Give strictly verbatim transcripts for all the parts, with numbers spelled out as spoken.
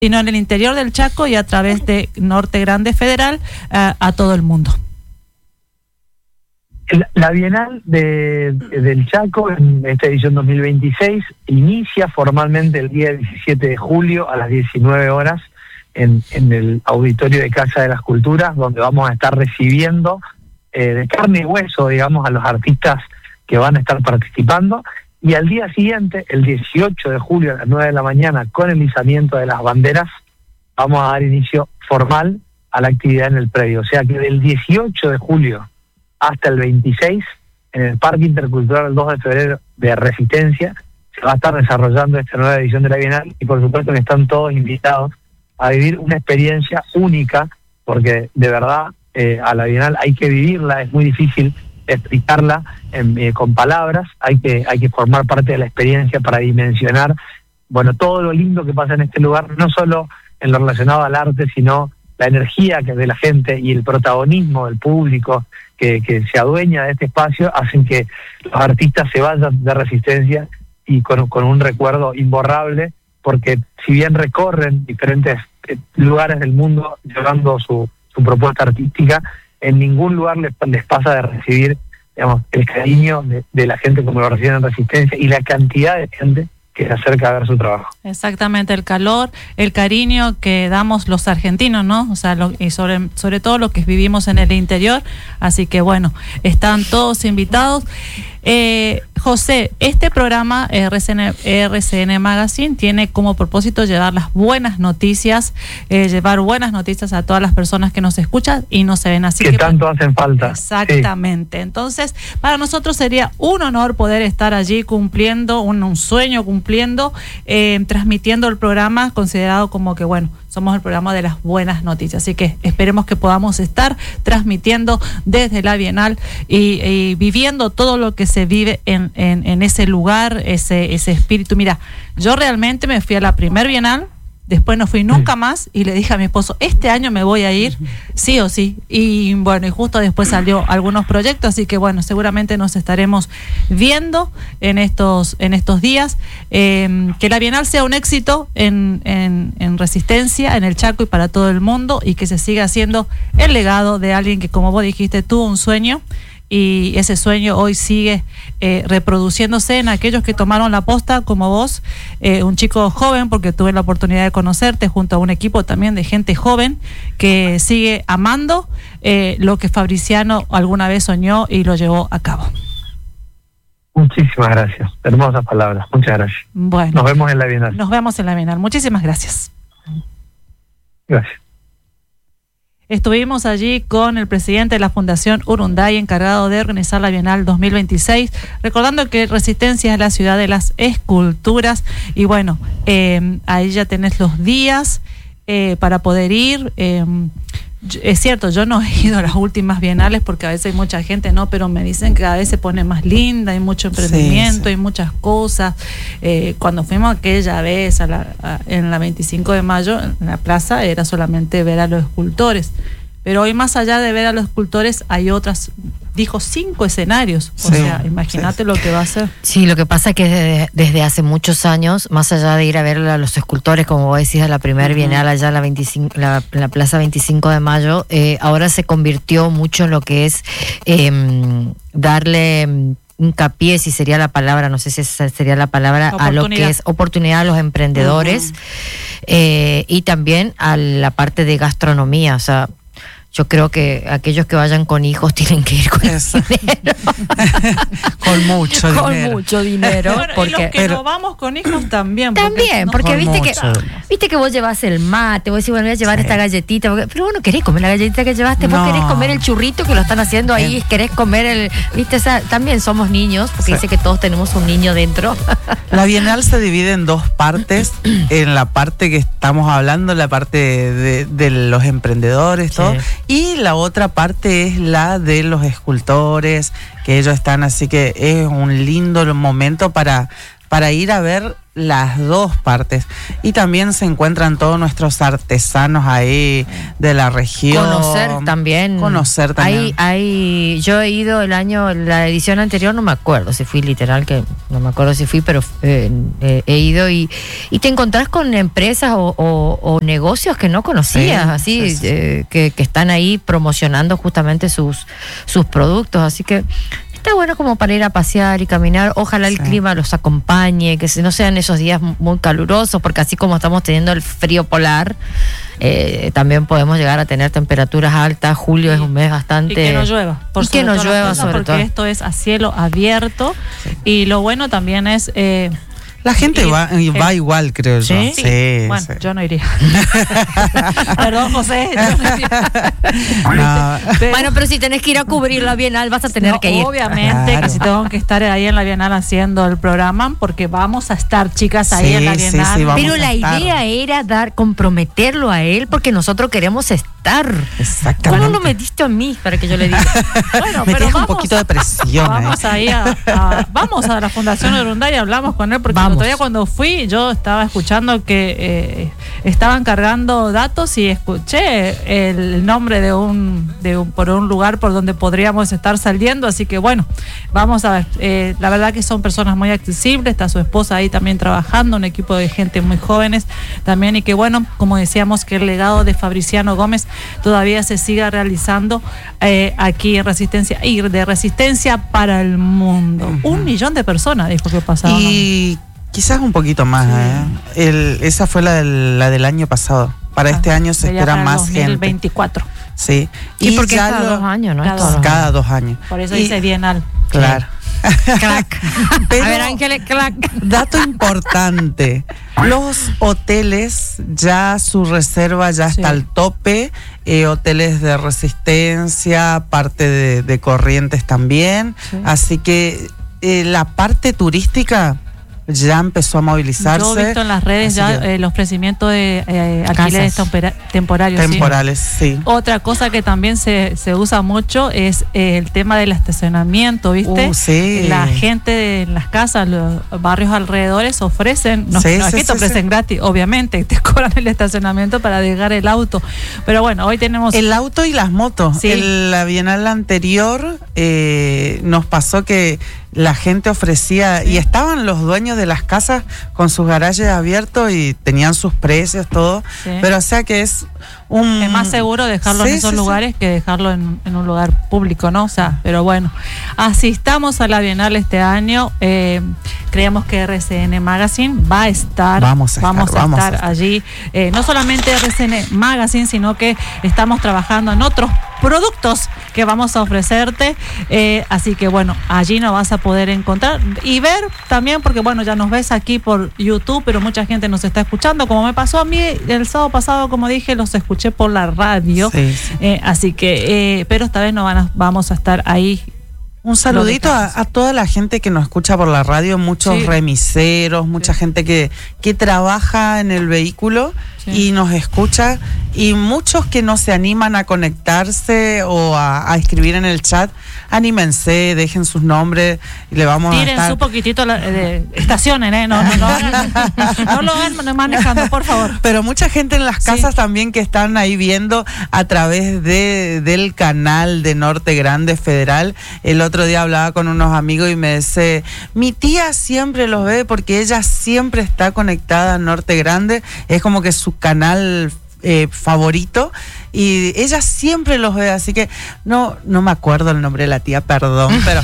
sino en el interior del Chaco y a través de Norte Grande Federal uh, a todo el mundo. La Bienal de, del Chaco, en esta edición dos mil veintiséis, inicia formalmente el día diecisiete de julio a las diecinueve horas en, en el auditorio de Casa de las Culturas, donde vamos a estar recibiendo eh, de carne y hueso, digamos, a los artistas que van a estar participando. Y al día siguiente, el dieciocho de julio a las nueve de la mañana, con el izamiento de las banderas, vamos a dar inicio formal a la actividad en el predio. O sea que del dieciocho de julio hasta el veintiséis, en el Parque Intercultural dos de febrero de Resistencia, se va a estar desarrollando esta nueva edición de la Bienal, y por supuesto que están todos invitados a vivir una experiencia única, porque de verdad eh, a la Bienal hay que vivirla, es muy difícil explicarla en, eh, con palabras, hay que, hay que formar parte de la experiencia para dimensionar, bueno, todo lo lindo que pasa en este lugar, no solo en lo relacionado al arte, sino la energía que de la gente y el protagonismo del público que, que se adueña de este espacio, hacen que los artistas se vayan de Resistencia y con, con un recuerdo imborrable, porque si bien recorren diferentes lugares del mundo llevando su, su propuesta artística, en ningún lugar les, les pasa de recibir, digamos, el cariño de, de la gente como lo reciben en Resistencia, y la cantidad de gente que se acerca a ver su trabajo. Exactamente, el calor, el cariño que damos los argentinos, ¿no? O sea, lo, y sobre, sobre todo lo que vivimos en el interior. Así que bueno, están todos invitados. Eh, José, este programa R C N, R C N Magazine tiene como propósito llevar las buenas noticias, eh, llevar buenas noticias a todas las personas que nos escuchan y no se ven así. Que, que tanto hacen falta. Exactamente. Sí. Entonces, para nosotros sería un honor poder estar allí cumpliendo, un, un sueño cumpliendo, eh, transmitiendo el programa, considerado como que, bueno, somos el programa de las buenas noticias. Así que esperemos que podamos estar transmitiendo desde la Bienal y, y viviendo todo lo que se vive en, en, en ese lugar, ese, ese espíritu. Mira, yo realmente me fui a la primer Bienal, después no fui nunca más, y le dije a mi esposo, este año me voy a ir, sí o sí. Y bueno, y justo después salió algunos proyectos, así que bueno, seguramente nos estaremos viendo en estos, en estos días. Eh, que la Bienal sea un éxito en, en, en Resistencia, en el Chaco y para todo el mundo, y que se siga haciendo el legado de alguien que, como vos dijiste, tuvo un sueño, y ese sueño hoy sigue eh, reproduciéndose en aquellos que tomaron la posta, como vos, eh, un chico joven, porque tuve la oportunidad de conocerte junto a un equipo también de gente joven que sigue amando eh, lo que Fabriciano alguna vez soñó y lo llevó a cabo. Muchísimas gracias, hermosas palabras, muchas gracias. Bueno, nos vemos en la Bienal. Nos vemos en la Bienal, muchísimas gracias. Gracias. Estuvimos allí con el presidente de la Fundación Urunday, encargado de organizar la Bienal dos mil veintiséis, recordando que Resistencia es la ciudad de las esculturas. Y bueno, eh, ahí ya tenés los días eh, para poder ir. Eh, es cierto, yo no he ido a las últimas bienales porque a veces hay mucha gente, ¿no? Pero me dicen que cada vez se pone más linda, hay mucho emprendimiento, sí, sí. hay muchas cosas. Eh, cuando fuimos aquella vez a la, a, en la veinticinco de mayo, en la plaza, era solamente ver a los escultores. Pero hoy, más allá de ver a los escultores, hay otras, dijo, cinco escenarios. O sí, sea, imagínate sí. lo que va a ser. Sí, lo que pasa es que desde, desde hace muchos años, más allá de ir a ver a los escultores, como vos decís, a la primer uh-huh. Bienal allá en la, veinticinco, la, la Plaza veinticinco de mayo, eh, ahora se convirtió mucho en lo que es eh, darle hincapié, si sería la palabra, no sé si esa sería la palabra, a lo que es oportunidad a los emprendedores uh-huh. eh, y también a la parte de gastronomía. O sea, yo creo que aquellos que vayan con hijos tienen que ir con dinero. con mucho dinero. Con mucho dinero. Bueno, porque, y los que pero, no vamos con hijos también. Porque también, no, porque viste que, mucho. viste que vos llevas el mate, vos decís, bueno, voy a llevar sí. esta galletita, porque, pero vos no querés comer la galletita que llevaste, no. vos querés comer el churrito que lo están haciendo ahí, Bien. querés comer el, viste, o sea, también somos niños, porque sí. dice que todos tenemos un niño dentro. La Bienal se divide en dos partes, en la parte que estamos hablando, la parte de, de los emprendedores, todo, sí. y la otra parte es la de los escultores, que ellos están, así que es un lindo momento para, para ir a ver las dos partes. Y también se encuentran todos nuestros artesanos ahí de la región. Conocer también. Conocer también. Hay, hay, yo he ido el año, la edición anterior, no me acuerdo si fui literal, que no me acuerdo si fui, pero eh, eh, he ido y, y te encontrás con empresas o, o, o negocios que no conocías, sí, así, sí, sí. Eh, que, que están ahí promocionando justamente sus, sus productos. Así que está bueno como para ir a pasear y caminar. Ojalá el sí. clima los acompañe, que no sean esos días muy calurosos, porque así como estamos teniendo el frío polar, eh, también podemos llegar a tener temperaturas altas. Julio sí. es un mes bastante... Y que no llueva. Por y que no llueva sobre porque todo. Porque esto es a cielo abierto. Sí. Y lo bueno también es... Eh, La gente va, va igual, creo yo. ¿Sí? Sí, sí bueno, sí. yo no iría. Perdón, José. Yo no iría. No. Pero, bueno, pero si tenés que ir a cubrir la Bienal, vas a tener no, que ir. Obviamente, claro. que si tengo que estar ahí en la Bienal haciendo el programa, porque vamos a estar, chicas, ahí sí, en la Bienal. Sí, sí, pero la idea era dar, comprometerlo a él, porque nosotros queremos estar. Exactamente. ¿Cómo no me diste a mí para que yo le diga? Bueno, me pero vamos, un poquito de presión. Vamos ahí a, a, vamos a la Fundación Urunday y hablamos con él, porque vamos. Todavía cuando fui yo estaba escuchando que eh, estaban cargando datos y escuché el nombre de un, de un por un lugar por donde podríamos estar saliendo, así que bueno, vamos a ver. Eh, la verdad que son personas muy accesibles, está su esposa ahí también trabajando, un equipo de gente muy jóvenes también, y que bueno, como decíamos, que el legado de Fabriciano Gómez todavía se siga realizando eh, aquí en Resistencia, y de Resistencia para el mundo. Uh-huh. Un millón de personas dijo que pasaba. Y quizás un poquito más, sí. ¿eh? El, esa fue la del, la del año pasado. Para ah, este año se espera más dos mil veinticuatro. Gente. Sí. Y, y porque cada lo, dos años, ¿no? Cada, dos años. cada dos años. Por eso y, dice Bienal. Claro. Clac. Pero, a ver, Ángeles, clac. Dato importante. Los hoteles, ya su reserva ya sí. está al tope. Eh, hoteles de Resistencia, parte de, de Corrientes también. Sí. Así que eh, la parte turística ya empezó a movilizarse. Yo he visto en las redes ya que, eh, el ofrecimiento de eh, alquileres tempora- temporarios. Temporales, sí. sí. Otra cosa que también se, se usa mucho es eh, el tema del estacionamiento, ¿viste? Uh, sí. La gente de las casas, los barrios alrededores ofrecen, no, sí, no sí, es que te sí, ofrecen sí. gratis, obviamente, te cobran el estacionamiento para dejar el auto. Pero bueno, hoy tenemos... El auto y las motos. Sí. En la Bienal anterior eh, nos pasó que la gente ofrecía, sí. y estaban los dueños de las casas con sus garajes abiertos y tenían sus precios, todo, sí. pero o sea que es un... Es más seguro dejarlo sí, en esos sí, lugares sí. que dejarlo en, en un lugar público, ¿no? O sea, pero bueno, asistamos a la Bienal este año, eh, creemos que R C N Magazine va a estar, vamos a estar, vamos a vamos estar, a estar. allí, eh, no solamente R C N Magazine, sino que estamos trabajando en otros productos que vamos a ofrecerte, eh, así que bueno, allí nos vas a poder encontrar y ver también, porque bueno, ya nos ves aquí por YouTube, pero mucha gente nos está escuchando, como me pasó a mí el sábado pasado, como dije, los escuché por la radio, sí, sí. Eh, así que, eh, pero esta vez no van a, vamos a estar ahí. Un saludito a, a toda la gente que nos escucha por la radio, muchos sí. remiseros, mucha sí. gente que, que trabaja en el vehículo sí. y nos escucha, y muchos que no se animan a conectarse o a, a escribir en el chat. Anímense, dejen sus nombres y le vamos Tiren a estar... su poquitito, la, de, estacionen, ¿eh? No, no, no, no, no lo hagan manejando, por favor. Pero mucha gente en las casas sí. también que están ahí viendo a través de del canal de Norte Grande Federal. El otro día hablaba con unos amigos y me dice, mi tía siempre los ve porque ella siempre está conectada a Norte Grande, es como que su canal eh, favorito, y ella siempre los ve, así que no no me acuerdo el nombre de la tía, perdón, pero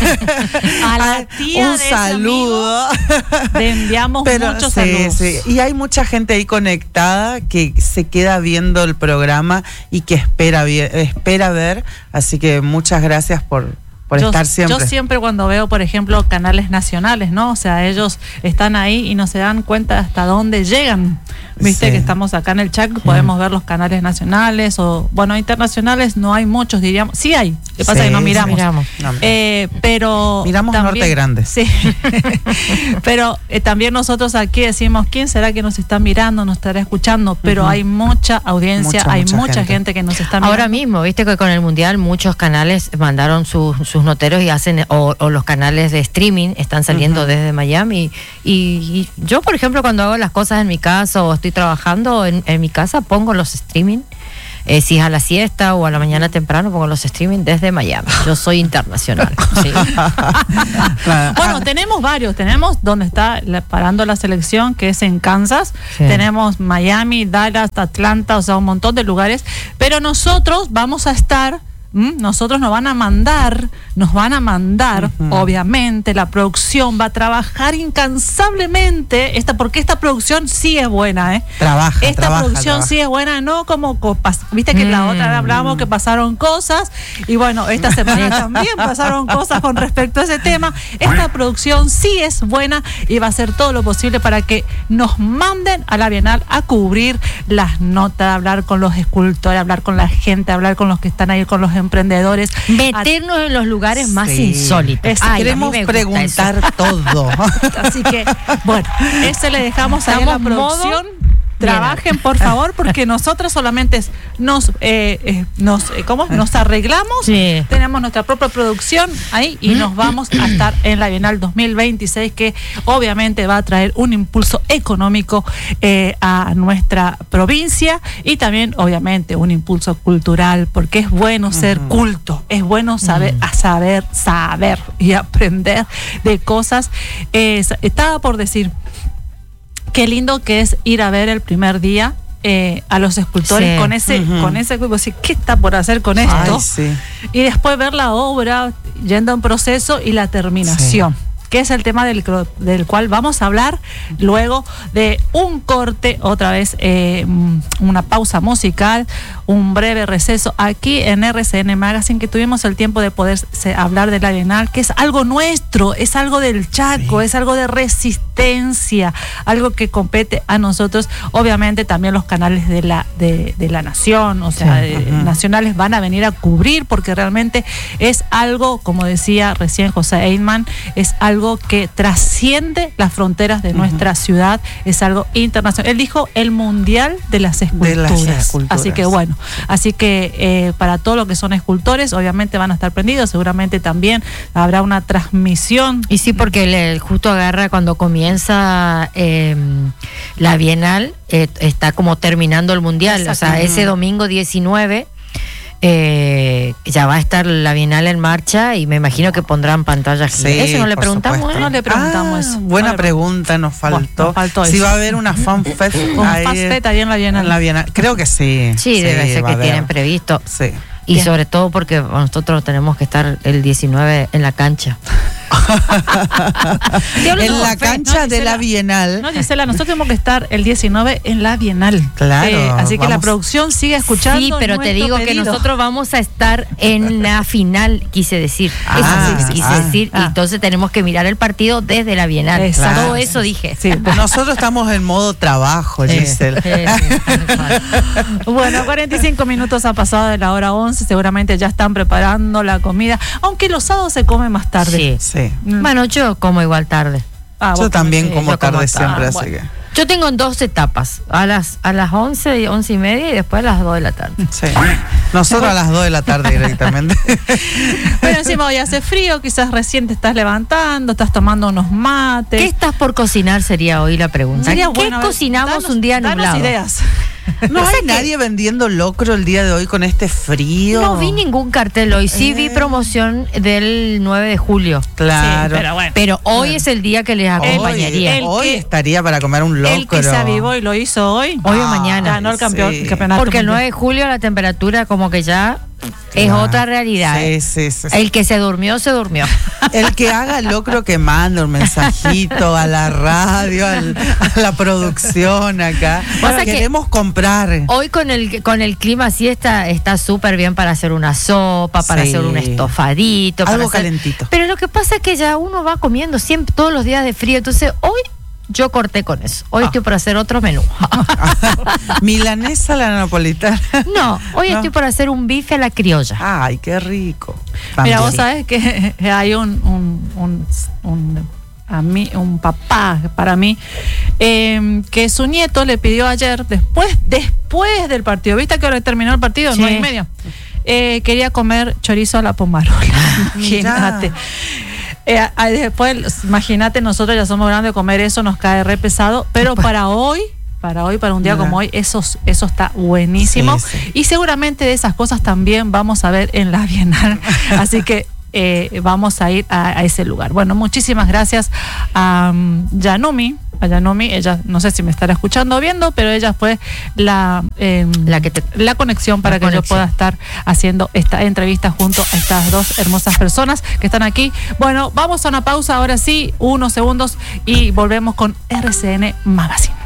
a la tía un de saludo, le enviamos pero, muchos sí, saludos. Sí. Y hay mucha gente ahí conectada que se queda viendo el programa y que espera espera ver, así que muchas gracias por Por yo, estar siempre. Yo siempre cuando veo, por ejemplo, canales nacionales, ¿no? O sea, ellos están ahí y no se dan cuenta hasta dónde llegan. Viste sí. que estamos acá en el Chaco, podemos ver los canales nacionales o, bueno, internacionales no hay muchos, diríamos. Sí hay, que pasa Sí, que no miramos. miramos. No, Eh, pero miramos también, Norte Grande. Sí. Pero eh, también nosotros aquí decimos, ¿quién será que nos está mirando, nos estará escuchando? Pero Ujú. hay mucha audiencia, Mucha, hay mucha mucha gente. gente. que nos está mirando. Ahora mismo, viste que con el Mundial muchos canales mandaron sus, sus noteros y hacen, o, o los canales de streaming están saliendo Ujú. desde Miami. Y, y yo, por ejemplo, cuando hago las cosas en mi casa o estoy trabajando en, en mi casa, pongo los streaming. Eh, si es a la siesta o a la mañana temprano, pongo los streaming desde Miami. Yo soy internacional. ¿sí? Claro. Bueno, tenemos varios. Tenemos donde está la- parando la selección, que es en Kansas. Sí. Tenemos Miami, Dallas, Atlanta, o sea, un montón de lugares. Pero nosotros vamos a estar, ¿m? nosotros nos van a mandar, nos van a mandar, Ujú. obviamente, la producción va a trabajar incansablemente, esta, porque esta producción sí es buena, ¿eh? Trabaja, Esta trabaja, producción trabaja. sí es buena, no como copas. Viste que la Mm. otra vez hablábamos que pasaron cosas y bueno, esta semana también pasaron cosas con respecto a ese tema. Esta producción sí es buena y va a hacer todo lo posible para que nos manden a la Bienal a cubrir las notas, hablar con los escultores, hablar con la gente, hablar con los que están ahí, con los emprendedores. Meternos en los lugares más Sí. insólitos. Es- Ay, a mí Queremos me gusta preguntar eso. todo. Así que, bueno, ese le dejamos ahí a la Estamos modo producción. Trabajen, por favor, porque nosotros solamente nos, eh, eh, nos, eh, ¿cómo? Nos arreglamos, Sí. tenemos nuestra propia producción ahí y nos vamos a estar en la Bienal dos mil veintiséis, que obviamente va a traer un impulso económico eh, a nuestra provincia y también, obviamente, un impulso cultural, porque es bueno ser Ujú. culto, es bueno saber, a saber, saber y aprender de cosas. Eh, estaba por decir, qué lindo que es ir a ver el primer día eh, a los escultores Sí. con ese, Ujú. con ese grupo, decir, ¿qué está por hacer con esto? Ay, sí. Y después ver la obra yendo en proceso y la terminación. Que es el tema del, cro- del cual vamos a hablar luego de un corte, otra vez eh, una pausa musical, un breve receso aquí en R C N Magazine, que tuvimos el tiempo de poder se- hablar de la Bienal, que es algo nuestro, es algo del Chaco, Sí. es algo de resistencia, algo que compete a nosotros. Obviamente también los canales de la, de, de la nación, o sea, Sí. eh, Ujú. nacionales van a venir a cubrir, porque realmente es algo, como decía recién José Eidman, es algo que trasciende las fronteras de Ujú. nuestra ciudad, es algo internacional. Él dijo el mundial de las esculturas. De las esculturas. Así que bueno, así que eh, para todos los que son escultores, obviamente van a estar prendidos, seguramente también habrá una transmisión. Y sí, porque le, justo agarra cuando comienza eh, la Bienal, eh, está como terminando el Mundial. O sea, Exacto. ese domingo diecinueve eh, ya va a estar la Bienal en marcha y me imagino que pondrán pantallas. Sí, Eso no le por preguntamos. supuesto. ¿eh? No le preguntamos Ah, eso. Buena No le pregunta, nos faltó. Bueno, nos faltó Si eso. va a haber una fanfest Un ahí, fast fest ahí en la Bienal. en la Bienal. Creo que sí. Sí, debe ser va que a haber. tienen previsto. Sí. Y Bien. sobre todo porque nosotros tenemos que estar el diecinueve en la cancha. Estoy hablando En con la fe, cancha ¿no, de Gisela? la Bienal. No, Gisela, nosotros tenemos que estar el diecinueve en la Bienal. Claro, así que la vamos. producción sigue escuchando. Sí, pero te nuestro digo que pedido. nosotros vamos a estar en la final, quise decir. Ah, eso sí, quise ah, decir. ah. Y entonces tenemos que mirar el partido desde la Bienal. Exacto. Todo eso dije. Sí. Nosotros estamos en modo trabajo, Sí, Giselle. sí, sí, tal cual. Bueno, cuarenta y cinco minutos ha pasado de la hora once, seguramente ya están preparando la comida, aunque los sábados se come más tarde. Sí. Sí. Mm. Bueno, yo como igual tarde. Ah, Yo vos también comés, como yo tarde como siempre, tarde. así Bueno. que. Yo tengo en dos etapas, a las a las once y once y media y después a las dos de la tarde. Sí. Nosotros a las dos de la tarde directamente. Pero encima hoy hace frío, quizás recién te estás levantando, estás tomando unos mates. ¿Qué estás por cocinar? Sería hoy la pregunta. Sería ¿Qué bueno, a ver, cocinamos danos- un día danos nublado? ideas. No hay nadie vendiendo locro el día de hoy con este frío. No vi ningún cartel hoy, sí vi Eh. promoción del nueve de julio. Claro. Sí, pero bueno. Pero hoy es el día que les acompañaría. Hoy, El hoy que- estaría para comer un locro. El que se avivó y lo hizo hoy. Hoy o Ah, mañana. Ganó el campeón, sí. campeonato. Porque el mundial. nueve de julio la temperatura como que ya es Claro. otra realidad. Sí, ¿eh? sí, sí, sí. El que se durmió, se durmió. El que haga locro que manda un mensajito a la radio, al- a la producción acá. Pasa que Queremos comprar. Hoy con el con el clima así está está súper bien para hacer una sopa, para Sí. hacer un estofadito. para Algo hacer- calentito. Pero lo que pasa es que ya uno va comiendo siempre todos los días de frío. Entonces hoy yo corté con eso. Hoy Ah. estoy por hacer otro menú. Milanesa a la napolitana. No, hoy No. estoy por hacer un bife a la criolla. Ay, qué rico. Mira, También. vos sabés que hay un, un, un, un, a mí, un papá para mí, eh, que su nieto le pidió ayer, después, después del partido, ¿viste que ahora terminó el partido? Sí. Nueve y media. Eh, quería comer chorizo a la pomarola. Imagínate. Eh, ahí después, imagínate, nosotros ya somos grandes, comer eso nos cae re pesado, pero para hoy, para hoy, para un día Mira. como hoy, eso, eso está buenísimo. Sí, sí. Y seguramente de esas cosas también vamos a ver en la Bienal. Así que eh, vamos a ir a, a ese lugar. Bueno, muchísimas gracias a um, Yanumi. A Yanumi, ella no sé si me estará escuchando o viendo, pero ella fue la, eh, La que te- la conexión para la que yo conexión. pueda estar haciendo esta entrevista junto a estas dos hermosas personas que están aquí. Bueno, vamos a una pausa ahora sí, unos segundos y volvemos con R C N Magazine.